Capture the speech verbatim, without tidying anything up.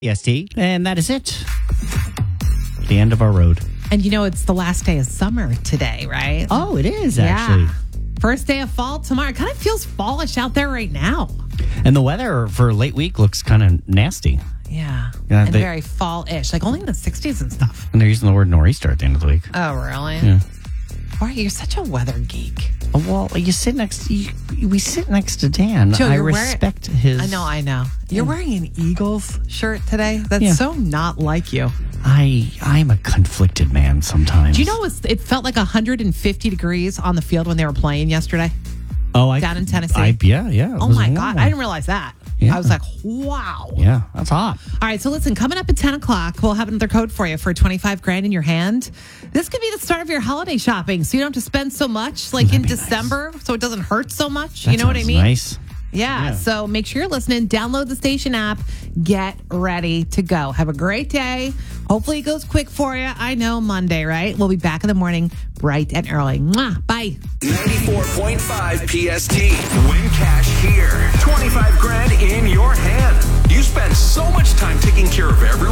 E S T, and that is it. The end of our road. And you know, it's the last day of summer today, right? Oh, it is actually. Yeah. First day of fall tomorrow. It kind of feels fallish out there right now. And the weather for late week looks kind of nasty. Yeah. Yeah, and they- very fall-ish, like only in the sixties and stuff. And they're using the word nor'easter at the end of the week. Oh, really? Yeah. Boy, you're such a weather geek. Oh, well, you sit next. You, we sit next to Dan. Joe, I you're wearing- respect his. I know, I know. You're wearing an Eagles shirt today? That's Yeah. so not like you. I I'm a conflicted man sometimes. Do you know it, was, it felt like one hundred fifty degrees on the field when they were playing yesterday? Oh, I down in Tennessee? I, yeah, yeah. it Oh was my warm. God. I didn't realize that. Yeah. I was like, wow. Yeah, that's hot. All right, so listen, coming up at ten o'clock, we'll have another code for you for twenty-five grand in your hand. This could be the start of your holiday shopping, so you don't have to spend so much like That'd in be December, nice. so it doesn't hurt so much. That you know what I sounds mean? Nice. Yeah, Yeah. so make sure you're listening. Download the station app. Get ready to go. Have a great day. Hopefully it goes quick for you. I know, Monday, right? We'll be back in the morning, bright and early. Mwah, bye. ninety-four point five P S T. Win cash here. twenty-five grand in your hand. You spend so much time taking care of everyone.